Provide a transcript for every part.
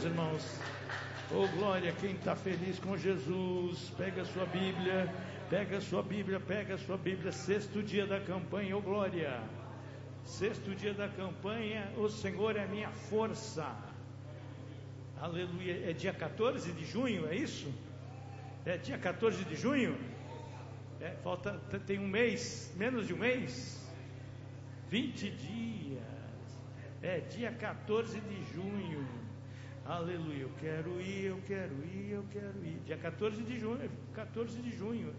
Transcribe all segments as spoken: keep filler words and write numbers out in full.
meus irmãos. Oh, glória, quem está feliz com Jesus, pega a sua Bíblia, pega a sua Bíblia, pega a sua Bíblia, sexto dia da campanha, oh, glória, sexto dia da campanha, o Senhor é minha força, aleluia. É dia quatorze de junho, é isso? É dia quatorze de junho? É, falta, tem um mês, menos de um mês, vinte dias, é dia quatorze de junho, aleluia. Eu quero ir, eu quero ir, eu quero ir, dia quatorze de junho, quatorze de junho,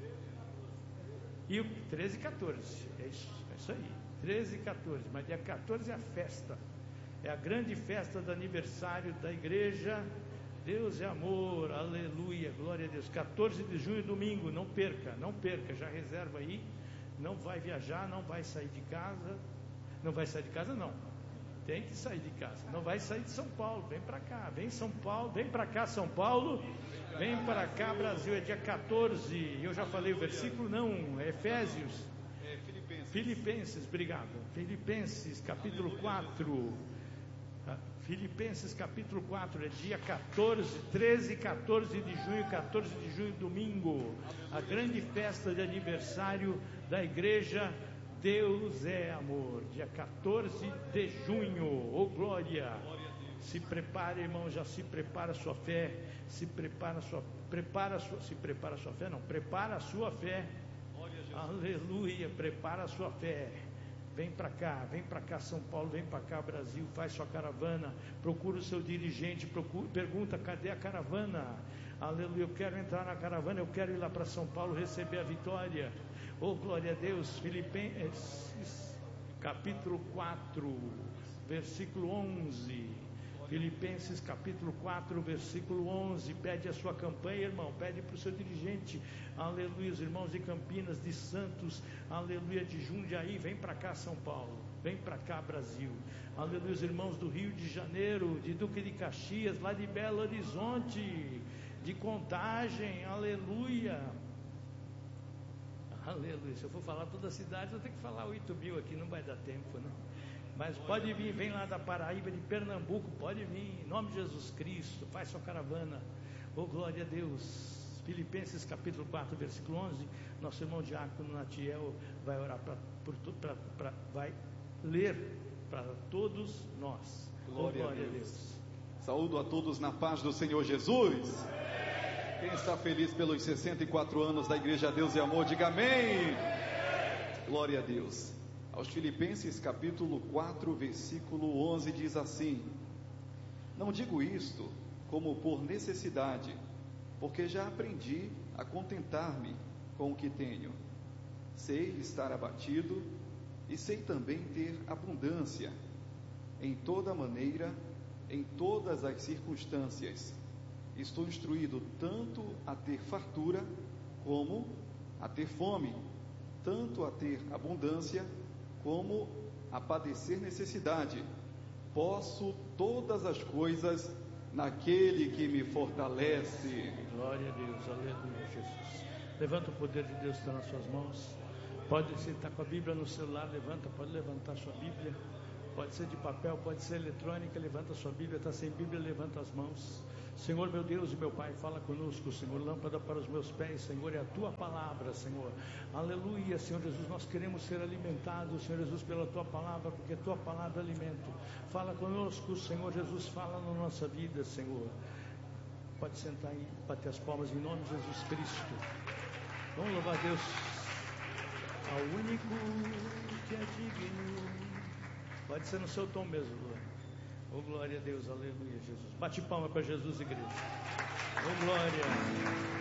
e o treze e quatorze, é isso, é isso aí, treze e quatorze, mas dia quatorze é a festa, é a grande festa do aniversário da igreja. Deus é amor, aleluia, glória a Deus. quatorze de junho, domingo, não perca, não perca, já reserva aí. Não vai viajar, não vai sair de casa. Não vai sair de casa, não. Tem que sair de casa. Não vai sair de São Paulo, vem para cá, vem São Paulo, vem para cá São Paulo, vem para cá Brasil, é dia quatorze. Eu já falei o versículo, não, é Efésios. É Filipenses. Filipenses, obrigado. Filipenses, capítulo quatro. Filipenses capítulo quatro, é dia quatorze, treze e quatorze de junho, quatorze de junho, domingo, a grande festa de aniversário da igreja Deus é Amor, dia quatorze de junho, oh glória. Se prepare, irmão, já se prepara a sua fé, se prepara a sua, prepara a sua, se prepara a sua fé, não, prepara a sua fé, aleluia, prepara a sua fé. Vem para cá, vem para cá São Paulo, vem para cá Brasil, faz sua caravana, procura o seu dirigente, procura, pergunta, cadê a caravana? Aleluia, eu quero entrar na caravana, eu quero ir lá para São Paulo receber a vitória. Oh, glória a Deus. Filipenses, capítulo quatro, versículo onze. Filipenses capítulo quatro, versículo onze. Pede a sua campanha, irmão, pede para o seu dirigente, aleluia, os irmãos de Campinas, de Santos, aleluia, de Jundiaí, vem para cá São Paulo, vem para cá Brasil, aleluia, os irmãos do Rio de Janeiro, de Duque de Caxias, lá de Belo Horizonte, de Contagem, aleluia, aleluia. Se eu for falar toda a cidade, eu tenho que falar oito mil aqui, não vai dar tempo, né? Mas pode vir, vem lá da Paraíba, de Pernambuco, pode vir, em nome de Jesus Cristo, faz sua caravana, oh glória a Deus. Filipenses capítulo quatro, versículo onze, nosso irmão Diácono Natiel vai orar para, vai ler para todos nós, glória, oh, glória a Deus. Deus. Saúdo a todos na paz do Senhor Jesus. Quem está feliz pelos sessenta e quatro anos da Igreja Deus e Amor, diga amém. Glória a Deus. Aos Filipenses capítulo quatro, versículo onze, diz assim: não digo isto como por necessidade, porque já aprendi a contentar-me com o que tenho. Sei estar abatido e sei também ter abundância, em toda maneira, em todas as circunstâncias. Estou instruído tanto a ter fartura como a ter fome, tanto a ter abundância como a padecer necessidade. Posso todas as coisas naquele que me fortalece. Glória a Deus, aleluia, Jesus. Levanta, o poder de Deus está nas suas mãos. Pode ser, está com a Bíblia no celular, levanta, pode levantar sua Bíblia. Pode ser de papel, pode ser eletrônica, levanta sua Bíblia. Está sem Bíblia, levanta as mãos. Senhor, meu Deus e meu Pai, fala conosco, Senhor. Lâmpada para os meus pés, Senhor, é a Tua palavra, Senhor. Aleluia, Senhor Jesus, nós queremos ser alimentados, Senhor Jesus, pela Tua palavra, porque a Tua palavra é alimento. Fala conosco, Senhor Jesus, fala na nossa vida, Senhor. Pode sentar e bater as palmas em nome de Jesus Cristo. Vamos louvar a Deus. Ao único que é digno. Pode ser no seu tom mesmo, Lula. Oh, glória a Deus, aleluia, Jesus. Bate palma para Jesus, igreja. Oh, glória.